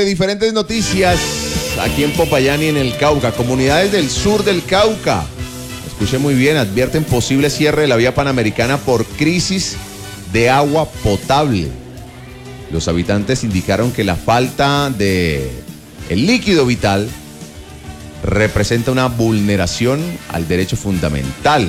Diferentes noticias aquí en Popayán y en el Cauca. Comunidades del sur del Cauca, escuche muy bien, advierten posible cierre de la vía panamericana por crisis de agua potable. Los habitantes indicaron que la falta de el líquido vital representa una vulneración al derecho fundamental.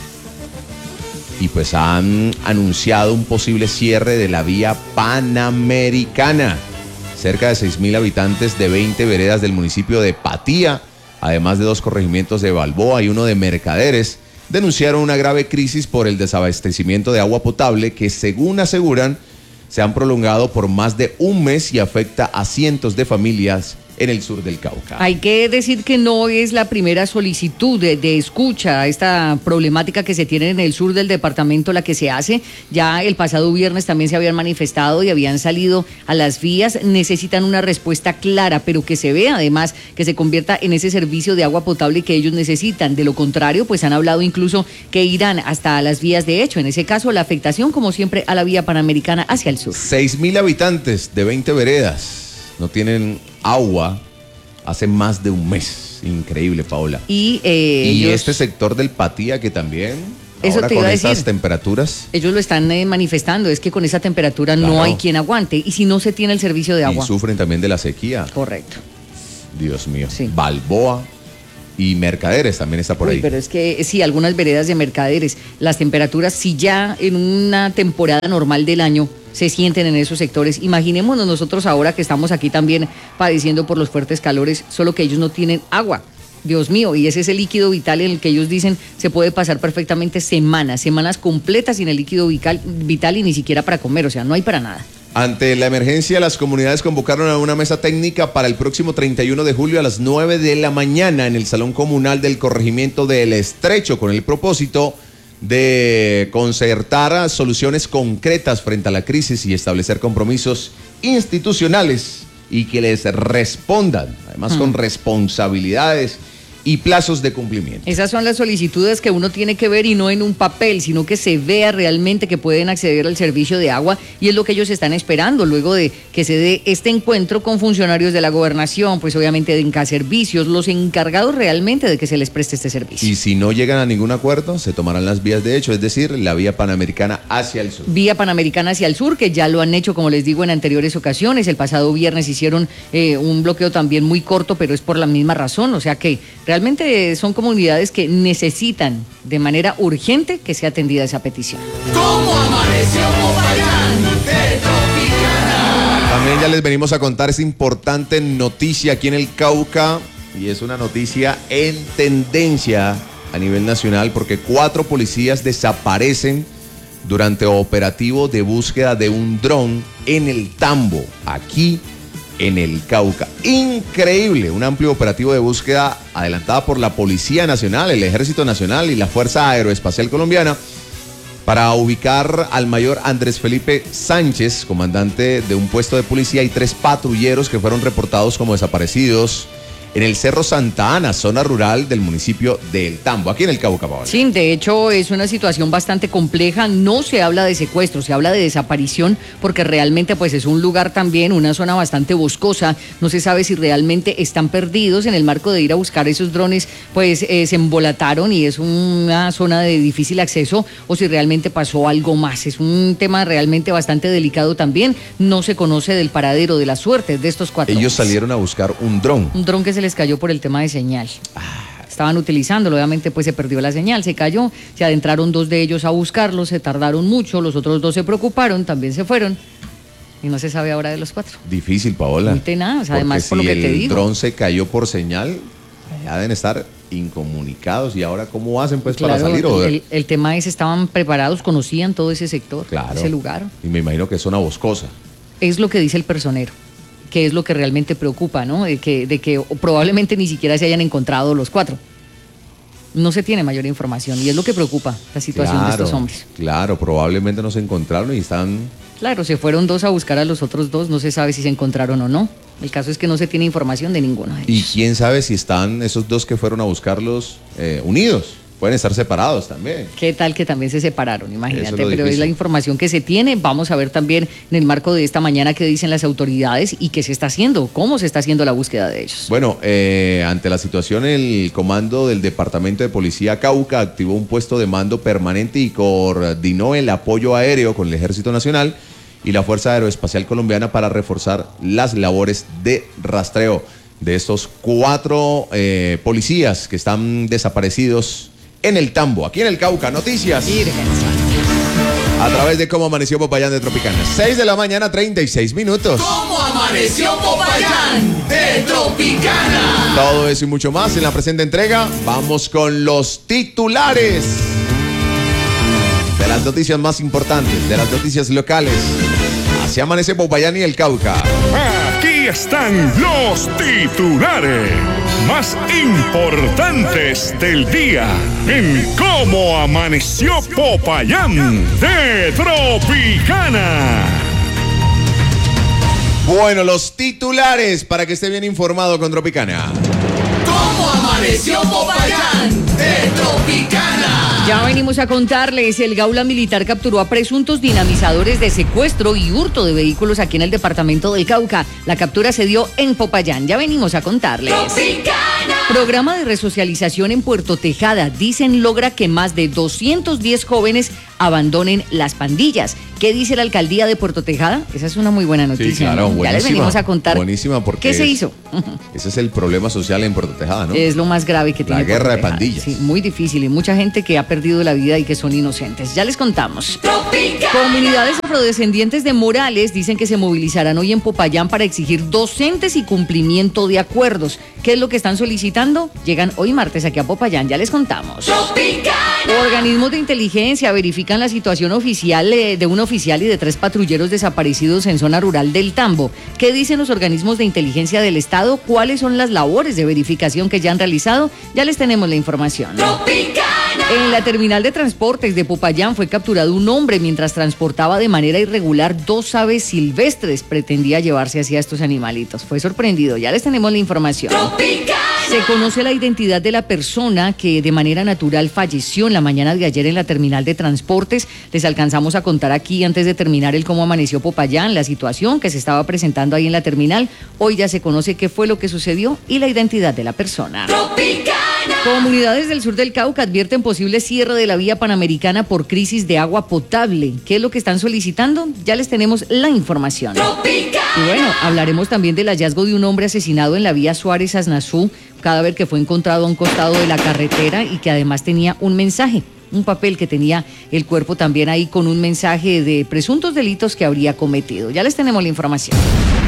Y pues han anunciado un posible cierre de la vía panamericana. Cerca de 6.000 habitantes de 20 veredas del municipio de Patía, además de 2 corregimientos de Balboa y uno de Mercaderes, denunciaron una grave crisis por el desabastecimiento de agua potable que, según aseguran, se han prolongado por más de un mes y afecta a cientos de familias en el sur del Cauca. Hay que decir que no es la primera solicitud de escucha a esta problemática que se tiene en el sur del departamento la que se hace. Ya el pasado viernes también se habían manifestado y habían salido a las vías. Necesitan una respuesta clara, pero que se vea además que se convierta en ese servicio de agua potable que ellos necesitan. De lo contrario, pues han hablado incluso que irán hasta las vías de hecho. En ese caso, la afectación, como siempre, a la vía panamericana hacia el sur. 6.000 habitantes de 20 veredas no tienen agua hace más de un mes. Increíble, Paola. Y este sector del Patía que también, eso ahora te iba con a estas decir. Temperaturas. Ellos lo están manifestando, es que con esa temperatura Claro. no hay quien aguante. Y si no se tiene el servicio de agua. Y sufren también de la sequía. Correcto. Dios mío. Sí. Balboa y Mercaderes también está por ahí. Pero es que sí, algunas veredas de Mercaderes, las temperaturas, si ya en una temporada normal del año se sienten en esos sectores, imaginémonos nosotros ahora que estamos aquí también padeciendo por los fuertes calores, solo que ellos no tienen agua. Dios mío, y ese es el líquido vital en el que ellos dicen se puede pasar perfectamente semanas completas sin el líquido vital y ni siquiera para comer, o sea, no hay para nada. Ante la emergencia, las comunidades convocaron a una mesa técnica para el próximo 31 de julio a las 9 de la mañana en el Salón Comunal del Corregimiento del Estrecho, con el propósito de concertar soluciones concretas frente a la crisis y establecer compromisos institucionales y que les respondan, además con responsabilidades y plazos de cumplimiento. Esas son las solicitudes que uno tiene que ver y no en un papel, sino que se vea realmente que pueden acceder al servicio de agua y es lo que ellos están esperando luego de que se dé este encuentro con funcionarios de la gobernación, pues obviamente de Incaservicios, los encargados realmente de que se les preste este servicio. Y si no llegan a ningún acuerdo, se tomarán las vías de hecho, es decir, la vía panamericana hacia el sur. Vía panamericana hacia el sur, que ya lo han hecho, como les digo, en anteriores ocasiones. El pasado viernes hicieron un bloqueo también muy corto, pero es por la misma razón, o sea que realmente son comunidades que necesitan de manera urgente que sea atendida esa petición. ¿Cómo amaneció Popayán de Tropicana? También ya les venimos a contar esa importante noticia aquí en el Cauca y es una noticia en tendencia a nivel nacional porque 4 policías desaparecen durante operativo de búsqueda de un dron en el Tambo, aquí en el Cauca. Increíble, un amplio operativo de búsqueda adelantada por la Policía Nacional, el Ejército Nacional y la Fuerza Aeroespacial Colombiana para ubicar al mayor Andrés Felipe Sánchez, comandante de un puesto de policía, y 3 patrulleros que fueron reportados como desaparecidos en el Cerro Santa Ana, zona rural del municipio del Tambo, aquí en el Cauca, Paola. Sí, de hecho es una situación bastante compleja, no se habla de secuestro, se habla de desaparición porque realmente pues es un lugar también, una zona bastante boscosa, no se sabe si realmente están perdidos en el marco de ir a buscar esos drones, pues se embolataron y es una zona de difícil acceso o si realmente pasó algo más, es un tema realmente bastante delicado también, no se conoce del paradero, de la suerte de estos 4 Ellos hombres. salieron a buscar un dron. Un dron que se les cayó por el tema de señal. Estaban utilizándolo, obviamente pues se perdió la señal, se cayó, se adentraron 2 de ellos a buscarlo, se tardaron mucho, los otros 2 se preocuparon, también se fueron y no se sabe ahora de los 4. Difícil, Paola. Muy tenaz, además por porque lo que si te el digo. dron se cayó por señal, ya deben estar incomunicados y ahora ¿cómo hacen pues Claro, para salir? el tema es, estaban preparados, conocían todo ese sector, Claro. ese lugar. Y me imagino que es zona boscosa. Es lo que dice el personero, que es lo que realmente preocupa, ¿no? De que probablemente ni siquiera se hayan encontrado los 4. No se tiene mayor información y es lo que preocupa la situación de estos hombres. Claro, probablemente no se encontraron y están... Claro, se fueron 2 a buscar a los otros 2, no se sabe si se encontraron o no. El caso es que no se tiene información de ninguno de ellos. Y quién sabe si están esos 2 que fueron a buscarlos unidos. Pueden estar separados también. ¿Qué tal que también se separaron? Eso Imagínate, es lo pero es difícil. la información que se tiene. Vamos a ver también en el marco de esta mañana qué dicen las autoridades y qué se está haciendo, cómo se está haciendo la búsqueda de ellos. Bueno, ante la situación, el comando del Departamento de Policía Cauca activó un puesto de mando permanente y coordinó el apoyo aéreo con el Ejército Nacional y la Fuerza Aeroespacial Colombiana para reforzar las labores de rastreo de estos 4 policías que están desaparecidos en el Tambo, aquí en el Cauca. Noticias a través de Cómo Amaneció Popayán de Tropicana. 6 de la mañana, 36 minutos. ¿Cómo amaneció Popayán de Tropicana? Todo eso y mucho más en la presente entrega. Vamos con los titulares de las noticias más importantes, de las noticias locales. Así amanece Popayán y el Cauca. Aquí están los titulares más importantes del día en Cómo Amaneció Popayán de Tropicana. Bueno, los titulares para que esté bien informado con Tropicana. ¿Cómo amaneció Popayán de Tropicana? Ya venimos a contarles, el Gaula Militar capturó a presuntos dinamizadores de secuestro y hurto de vehículos aquí en el departamento del Cauca. La captura se dio en Popayán, ya venimos a contarles. Tropicana. Programa de resocialización en Puerto Tejada, dicen logra que más de 210 jóvenes abandonen las pandillas. ¿Qué dice la alcaldía de Puerto Tejada? Esa es una muy buena noticia. Sí, claro, ¿no? Ya les venimos a contar. Buenísima porque ¿Qué se hizo? Ese es el problema social en Puerto Tejada, ¿no? Es lo más grave que tiene La guerra Puerto de Tejada. pandillas. Sí, muy difícil y mucha gente que ha perdido la vida y que son inocentes. Ya les contamos. Tropicana. Comunidades afrodescendientes de Morales dicen que se movilizarán hoy en Popayán para exigir docentes y cumplimiento de acuerdos. ¿Qué es lo que están solicitando? Llegan hoy martes aquí a Popayán, ya les contamos. Tropicana. Organismos de inteligencia verifican la situación oficial de un oficial y de 3 patrulleros desaparecidos en zona rural del Tambo. ¿Qué dicen los organismos de inteligencia del Estado? ¿Cuáles son las labores de verificación que ya han realizado? Ya les tenemos la información. Tropicana. En la terminal de transportes de Popayán fue capturado un hombre mientras transportaba de manera irregular 2 aves silvestres. Pretendía llevarse así a estos animalitos. Fue sorprendido. Ya les tenemos la información. Tropicana. Se conoce la identidad de la persona que de manera natural falleció en la mañana de ayer en la terminal de transportes. Les alcanzamos a contar aquí antes de terminar el cómo amaneció Popayán, la situación que se estaba presentando ahí en la terminal. Hoy ya se conoce qué fue lo que sucedió y la identidad de la persona. Tropicana. Comunidades del sur del Cauca advierten posible cierre de la vía panamericana por crisis de agua potable. ¿Qué es lo que están solicitando? Ya les tenemos la información. Tropicana. Y bueno, hablaremos también del hallazgo de un hombre asesinado en la vía Suárez-Asnazú, cadáver que fue encontrado a un costado de la carretera y que además tenía un mensaje, un papel que tenía el cuerpo también ahí con un mensaje de presuntos delitos que habría cometido. Ya les tenemos la información.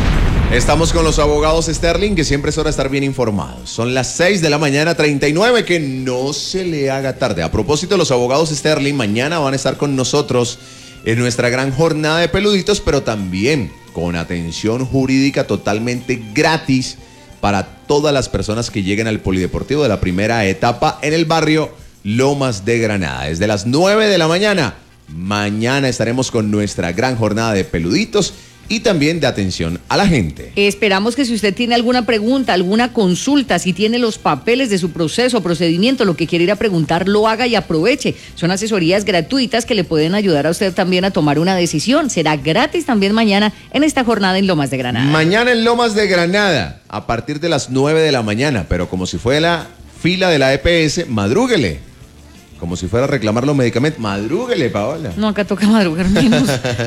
Estamos con los abogados Sterling, que siempre es hora de estar bien informados. Son las 6 de la mañana, 39, que no se le haga tarde. A propósito, los abogados Sterling mañana van a estar con nosotros en nuestra gran jornada de peluditos, pero también con atención jurídica totalmente gratis para todas las personas que lleguen al polideportivo de la primera etapa en el barrio Lomas de Granada. Desde las 9 de la mañana, mañana estaremos con nuestra gran jornada de peluditos y también de atención a la gente. Esperamos que si usted tiene alguna pregunta, alguna consulta, si tiene los papeles de su proceso, procedimiento, lo que quiere ir a preguntar, lo haga y aproveche. Son asesorías gratuitas que le pueden ayudar a usted también a tomar una decisión. Será gratis también mañana en esta jornada en Lomas de Granada. Mañana en Lomas de Granada, a partir de las 9 de la mañana, pero como si fuera la fila de la EPS, madrúguele. Como si fuera a reclamar los medicamentos. Madrúguele, Paola. No, acá toca madrugar menos.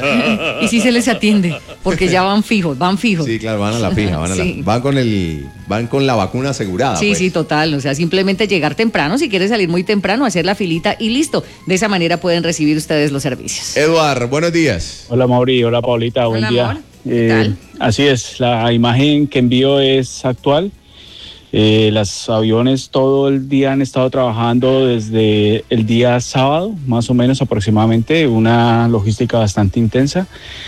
Y sí se les atiende, porque ya van fijos. Sí, claro, van a la fija, Sí. van con la vacuna asegurada. Sí, pues. sí, total. O sea, simplemente llegar temprano, si quiere salir muy temprano, hacer la filita y listo. De esa manera pueden recibir ustedes los servicios. Eduard, buenos días. Hola Mauri, hola Paulita, buen Hola, día. amor. ¿Qué tal? Así es, la imagen que envío es actual. Los aviones todo el día han estado trabajando desde el día sábado, más o menos aproximadamente, una logística bastante intensa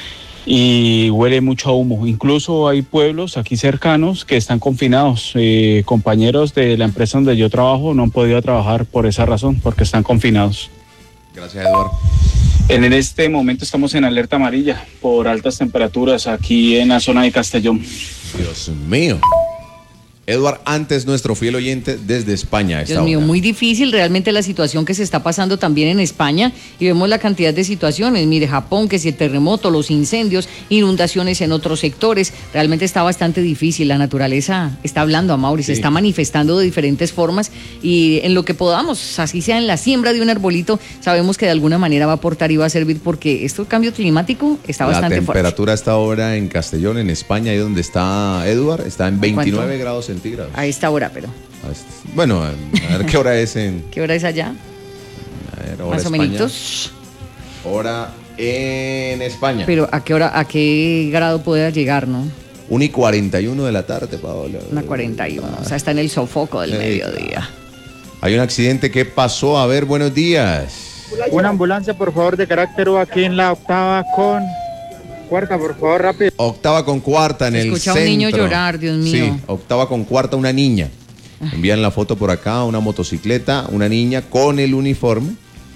y huele mucho a humo. Incluso hay pueblos aquí cercanos que están confinados. Compañeros de la empresa donde yo trabajo no han podido trabajar por esa razón, porque están confinados. Gracias, Eduard. En este momento estamos en alerta amarilla por altas temperaturas aquí en la zona de Castellón. Dios mío. Edward, antes nuestro fiel oyente desde España. a esta Dios mío, hora. muy difícil realmente la situación que se está pasando también en España y vemos la cantidad de situaciones. Mire, Japón, que si el terremoto, los incendios, inundaciones en otros sectores, realmente está bastante difícil. La naturaleza está hablando, Amaury, se está manifestando de diferentes formas y en lo que podamos, así sea en la siembra de un arbolito, sabemos que de alguna manera va a aportar y va a servir porque este cambio climático está bastante La fuerte. temperatura a esta hora en Castellón, en España, ahí donde está Edward, está en 29 ¿Cuánto? grados centígrados. A esta hora, pero Bueno, a ver qué hora es en... ¿qué hora es allá? A ver, hora Más o España. menos. Hora en España. Pero ¿a qué hora, a qué grado puede llegar, no? 1:41 de la tarde, Paola. Una 41, o sea, está en el sofoco del Sí, mediodía. Hay un accidente, ¿qué pasó? A ver, buenos días. Una ambulancia, por favor, de carácter U aquí en la octava con cuarta, por favor, rápido. Octava con cuarta en Se el escucha a centro. un niño llorar, Dios mío. Sí, octava con cuarta, una niña. Envían la foto por acá, una motocicleta, una niña con el uniforme.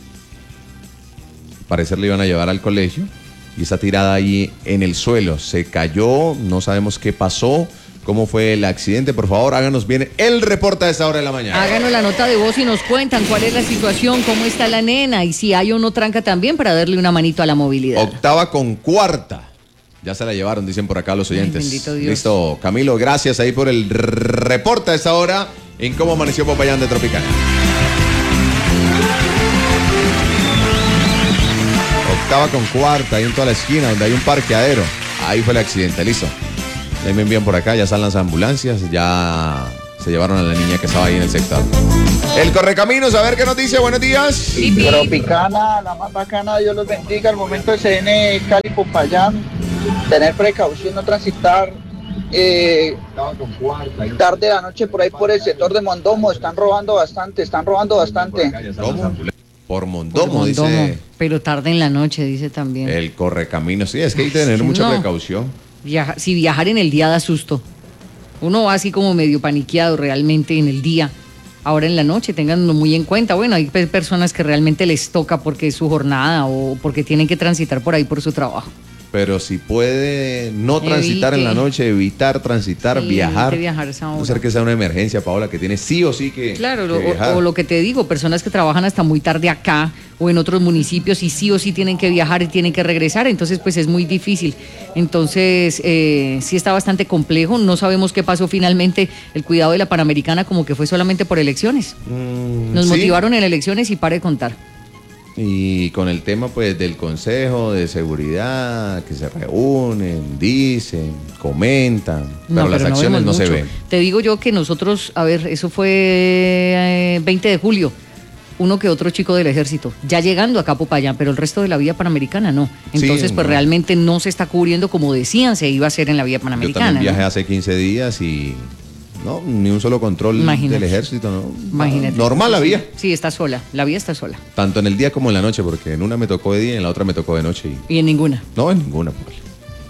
Parecer le iban a llevar al colegio y está tirada ahí en el suelo. Se cayó, no sabemos qué pasó, cómo fue el accidente. Por favor, háganos bien el reporte a esta hora de la mañana. Háganos la nota de voz y nos cuentan cuál es la situación, cómo está la nena y si hay o no tranca también para darle una manito a la movilidad. Octava con cuarta. Ya se la llevaron, dicen por acá los oyentes. Ay, bendito Dios. Listo, Camilo, gracias ahí por el reporte a esta hora en cómo amaneció Popayán de Tropicana. Octava con cuarta, ahí en toda la esquina donde hay un parqueadero. Ahí fue el accidente, listo. Ahí me envían por acá, ya están las ambulancias, ya se llevaron a la niña que estaba ahí en el sector. El Correcaminos, a ver qué nos dice, buenos días. Tropicana, la más bacana, Dios los bendiga. Al momento de CN Cali Popayán, tener precaución, no transitar tarde de la noche por ahí por el sector de Mondomo. Están robando bastante. ¿Cómo? Por Mondomo, Por Mondomo, dice pero tarde en la noche, dice también. el Correcaminos. Sí, es que hay que tener Sí, mucha no. precaución. Si viajar en el día da susto. Uno va así como medio paniqueado realmente en el día. Ahora en la noche, ténganlo muy en cuenta. Bueno, hay personas que realmente les toca porque es su jornada o porque tienen que transitar por ahí por su trabajo. Pero si puede no transitar Evite. en la noche, evitar transitar, Sí, viajar. evite viajar a esa No hora. ser que sea una emergencia, Paola, que tiene sí o sí que, Claro, que viajar. o lo que te digo, personas que trabajan hasta muy tarde acá o en otros municipios y sí o sí tienen que viajar y tienen que regresar, entonces pues es muy difícil. Entonces sí está bastante complejo, no sabemos qué pasó finalmente, el cuidado de la Panamericana como que fue solamente por elecciones. Nos sí. motivaron en elecciones y pare de contar. Y con el tema pues del Consejo de Seguridad, que se reúnen, dicen, comentan, pero las acciones no vemos se mucho. ven. Te digo yo que nosotros, a ver, eso fue 20 de julio, uno que otro chico del ejército, ya llegando acá a Popayán, pero el resto de la vía panamericana no. Entonces, pues no. realmente no se está cubriendo como decían se iba a hacer en la vía Yo panamericana. también viajé ¿no? hace 15 días y no, ni un solo control Imagínate. del ejército, ¿no? Imagínate. Normal la vía, Sí, está sola, la vía está sola. tanto en el día como en la noche, porque en una me tocó de día y en la otra me tocó de noche. Y en ninguna. No, en ninguna, Paola.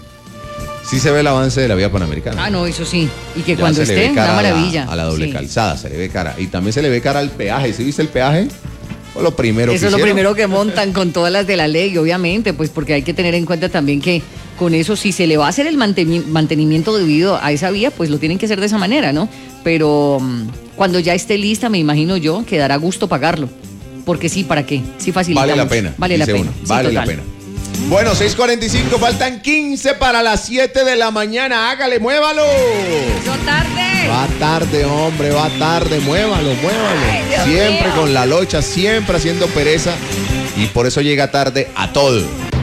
Sí se ve el avance de la vía panamericana. Ah, no, eso sí. Y que Ya cuando se le ve esté, una cara maravilla. a la doble Sí. calzada, se le ve cara. Y también se le ve cara al peaje. ¿Sí viste el peaje? Fue lo primero que Eso es lo hicieron. primero que montan con todas las de la ley, obviamente, pues porque hay que tener en cuenta también que con eso, si se le va a hacer el mantenimiento debido a esa vía, pues lo tienen que hacer de esa manera, ¿no? Pero cuando ya esté lista, me imagino yo, que dará gusto pagarlo. Porque sí, ¿para qué? Sí facilita Vale la mucho. pena. Vale la dice pena. uno. Sí, Vale la total. pena. Bueno, 6:45, faltan 15 para las 7 de la mañana. Hágale, muévalo. ¡Yo tarde! Va tarde, hombre, va tarde. Muévalo, muévalo. Ay, Dios Siempre mío. con la locha, siempre haciendo pereza. Y por eso llega tarde a todo.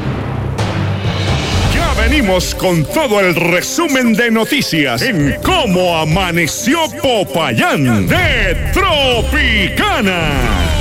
Ya venimos con todo el resumen de noticias en Cómo Amaneció Popayán de Tropicana.